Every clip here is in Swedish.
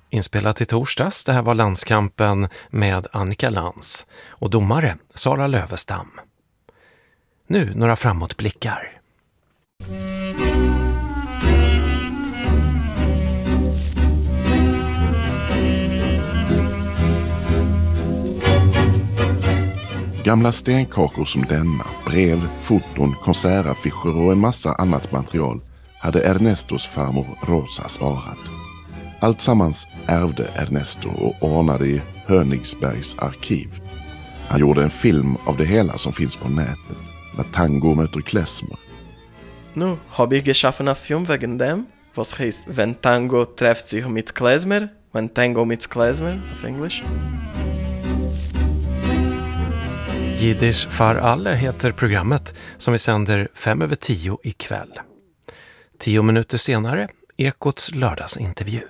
Inspelat i torsdags, det här var landskampen med Annika Lantz och domare Sara Lövestam. Nu några framåtblickar. Gamla stenkakor som denna, brev, foton, konsertaffischer och en massa annat material hade Ernestos farmor Rosa sparat. Alltsammans ärvde Ernesto och ordnade i Hönigsbergs arkiv. Han gjorde en film av det hela som finns på nätet, när tango möter klezmer. Nu, habe ich geschaffen einen Film wegen dem, was heißt, wenn Tango trifft sich mit Klezmer, wenn Tango mit Klezmer, auf Englisch. Jiddisch för alle heter programmet som vi sänder 5:10 ikväll. 10 minuter senare, Ekots lördagsintervju.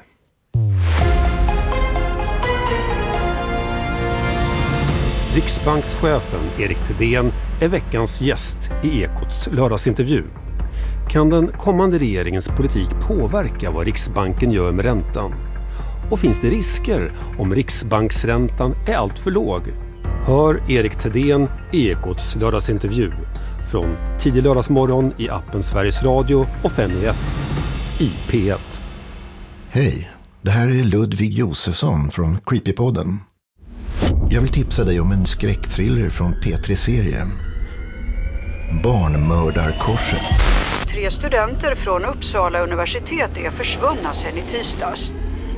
Riksbankschefen Erik Thedéen är veckans gäst i Ekots lördagsintervju. Kan den kommande regeringens politik påverka vad Riksbanken gör med räntan? Och finns det risker om Riksbanksräntan är allt för låg? Hör Erik Thedéen i Ekots lördagsintervju från tidig lördagsmorgon i appen Sveriges Radio och 5:1 i P1. Hej, det här är Ludvig Josefsson från Creepypodden. Jag vill tipsa dig om en skräckthriller från P3-serien. Barnmördarkorset. 3 studenter från Uppsala universitet är försvunna sedan i tisdags.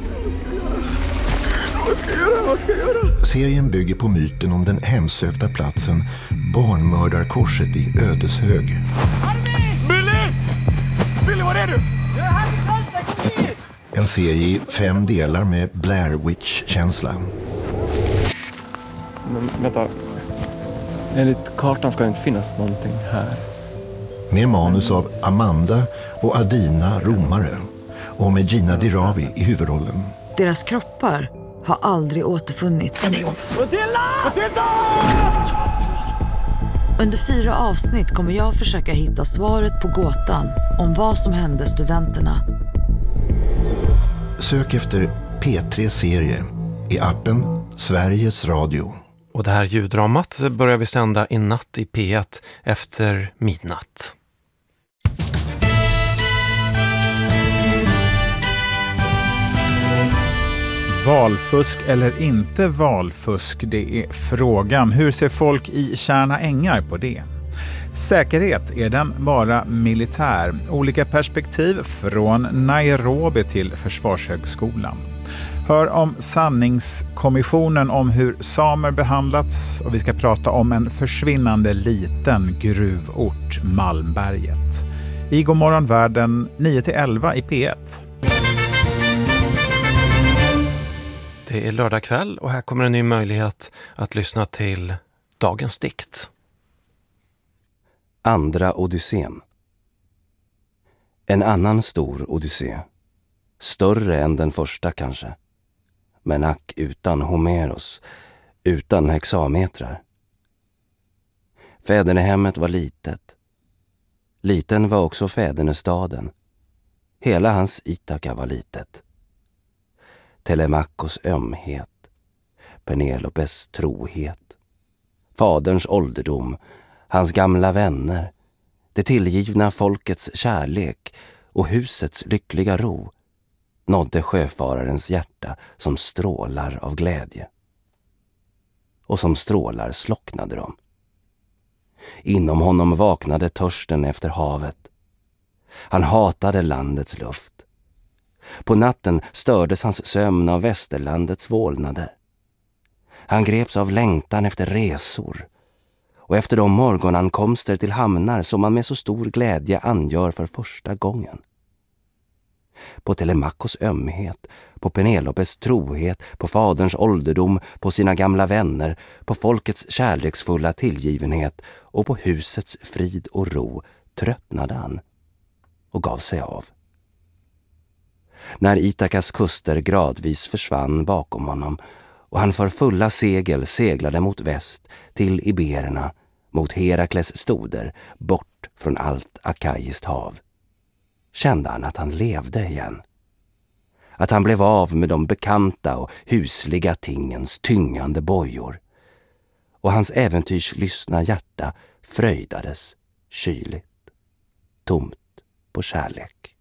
Vad ska jag göra? Serien bygger på myten om den hemsökta platsen Barnmördarkorset i Ödeshög. Billy, var är du? Jag är här i Karlstad, kom hit! En serie i 5 delar med Blair Witch-känsla. Men vänta, enligt kartan ska det inte finnas någonting här. Med manus av Amanda och Adina Romare och med Gina Dirawi i huvudrollen. Deras kroppar har aldrig återfunnits. Under 4 avsnitt kommer jag försöka hitta svaret på gåtan om vad som hände studenterna. Sök efter P3-serie i appen Sveriges Radio. Och det här ljuddramat börjar vi sända i natt i P1 efter midnatt. Valfusk eller inte valfusk, det är frågan. Hur ser folk i Tjärna ängar på det? Säkerhet, är den bara militär? Olika perspektiv från Nairobi till Försvarshögskolan. Hör om sanningskommissionen om hur samer behandlats och vi ska prata om en försvinnande liten gruvort, Malmberget. I Godmorgon världen 9-11 i P1. Det är lördag kväll och här kommer en ny möjlighet att lyssna till dagens dikt. Andra Odyssén. En annan stor odyssé. Större än den första kanske. Men ack utan Homeros, utan hexametrar. Fädernehemmet var litet. Liten var också fädernestaden. Hela hans Ithaka var litet. Telemakos ömhet, Penelopes trohet, faderns ålderdom, hans gamla vänner, det tillgivna folkets kärlek och husets lyckliga ro nådde sjöfararens hjärta som strålar av glädje. Och som strålar slocknade de. Inom honom vaknade törsten efter havet. Han hatade landets luft. På natten stördes hans sömn av västerlandets vålnader. Han greps av längtan efter resor och efter de morgonankomster till hamnar som man med så stor glädje angör för första gången. På Telemakos ömhet, på Penelopes trohet, på faderns ålderdom, på sina gamla vänner, på folkets kärleksfulla tillgivenhet och på husets frid och ro tröttnade han och gav sig av. När Ithakas kuster gradvis försvann bakom honom och han för fulla segel seglade mot väst till Ibererna, mot Herakles stoder, bort från allt akajiskt hav, kände han att han levde igen. att han blev av med de bekanta och husliga tingens tyngande bojor. Och hans äventyrslystna hjärta fröjdades kyligt, tomt på kärlek.